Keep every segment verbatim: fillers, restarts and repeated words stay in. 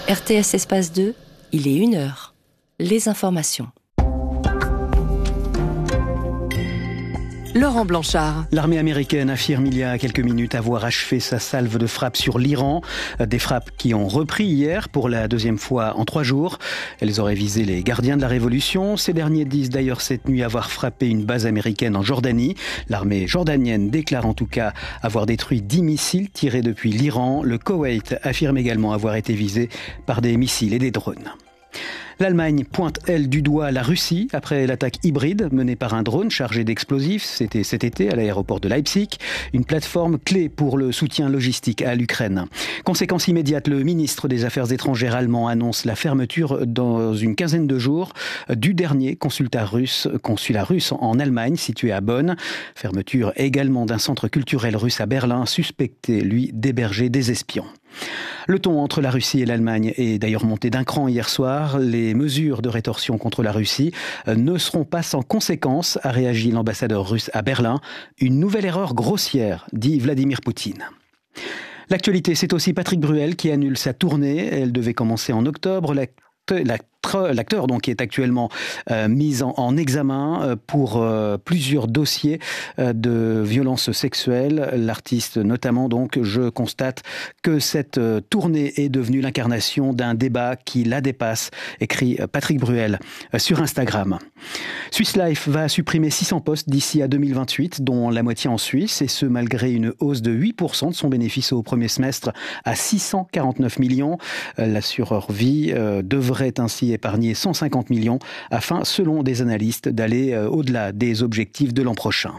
R T S Espace deux, il est une heure. Les informations. Laurent Blanchard. L'armée américaine affirme il y a quelques minutes avoir achevé sa salve de frappes sur l'Iran. Des frappes qui ont repris hier pour la deuxième fois en trois jours. Elles auraient visé les gardiens de la Révolution. Ces derniers disent d'ailleurs cette nuit avoir frappé une base américaine en Jordanie. L'armée jordanienne déclare en tout cas avoir détruit dix missiles tirés depuis l'Iran. Le Koweït affirme également avoir été visé par des missiles et des drones. L'Allemagne pointe, elle, du doigt la Russie après l'attaque hybride menée par un drone chargé d'explosifs. C'était cet été à l'aéroport de Leipzig, une plateforme clé pour le soutien logistique à l'Ukraine. Conséquence immédiate, le ministre des Affaires étrangères allemand annonce la fermeture dans une quinzaine de jours du dernier consulat russe, consulat russe en Allemagne, situé à Bonn. Fermeture également d'un centre culturel russe à Berlin, suspecté, lui, d'héberger des espions. Le ton entre la Russie et l'Allemagne est d'ailleurs monté d'un cran hier soir. Les mesures de rétorsion contre la Russie ne seront pas sans conséquences, a réagi l'ambassadeur russe à Berlin. Une nouvelle erreur grossière, dit Vladimir Poutine. L'actualité, c'est aussi Patrick Bruel qui annule sa tournée. Elle devait commencer en octobre. La L'acteur donc est actuellement euh, mis en, en examen euh, pour euh, plusieurs dossiers euh, de violences sexuelles. L'artiste notamment, donc, je constate que cette euh, tournée est devenue l'incarnation d'un débat qui la dépasse, écrit Patrick Bruel euh, sur Instagram. Swiss Life va supprimer six cents postes d'ici à deux mille vingt-huit, dont la moitié en Suisse, et ce malgré une hausse de huit pour cent de son bénéfice au premier semestre à six cent quarante-neuf millions. Euh, l'assureur vie euh, devrait ainsi épargner cent cinquante millions afin, selon des analystes, d'aller au-delà des objectifs de l'an prochain.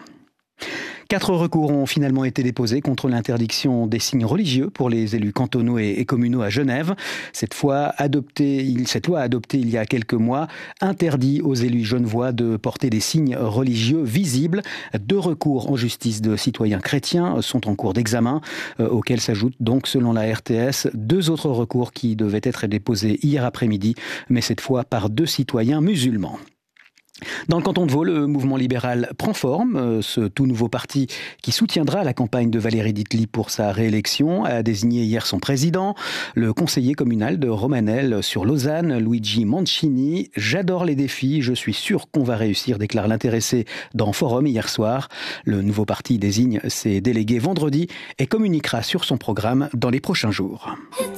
Quatre recours ont finalement été déposés contre l'interdiction des signes religieux pour les élus cantonaux et communaux à Genève. Cette fois adoptée, cette loi adoptée il y a quelques mois interdit aux élus genevois de porter des signes religieux visibles. Deux recours en justice de citoyens chrétiens sont en cours d'examen, euh, auxquels s'ajoutent donc, selon la R T S, deux autres recours qui devaient être déposés hier après-midi, mais cette fois par deux citoyens musulmans. Dans le canton de Vaud, le mouvement libéral prend forme. Ce tout nouveau parti qui soutiendra la campagne de Valérie Ditely pour sa réélection a désigné hier son président, le conseiller communal de Romanel sur Lausanne, Luigi Mancini. « J'adore les défis, je suis sûr qu'on va réussir », déclare l'intéressé dans Forum hier soir. Le nouveau parti désigne ses délégués vendredi et communiquera sur son programme dans les prochains jours.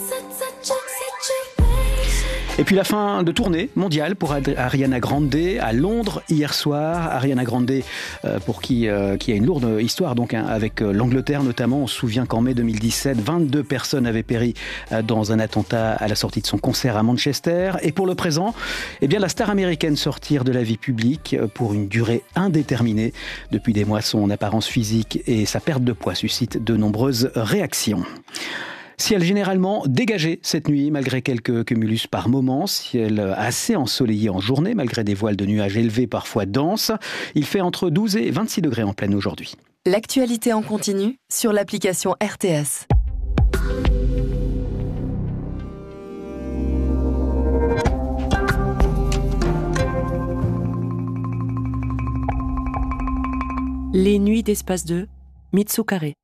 Et puis la fin de tournée mondiale pour Ariana Grande à Londres hier soir. Ariana Grande, euh, pour qui, euh, qui a une lourde histoire donc hein, avec euh, l'Angleterre notamment. On se souvient qu'en mai deux mille dix-sept, vingt-deux personnes avaient péri euh, dans un attentat à la sortie de son concert à Manchester. Et pour le présent, eh bien la star américaine sortir de la vie publique pour une durée indéterminée. Depuis des mois, son apparence physique et sa perte de poids suscitent de nombreuses réactions. Ciel généralement dégagé cette nuit, malgré quelques cumulus par moments. Ciel assez ensoleillé en journée, malgré des voiles de nuages élevés, parfois denses. Il fait entre douze et vingt-six degrés en pleine aujourd'hui. L'actualité en continu sur l'application R T S. Les nuits d'Espace deux, Mitsu Carré.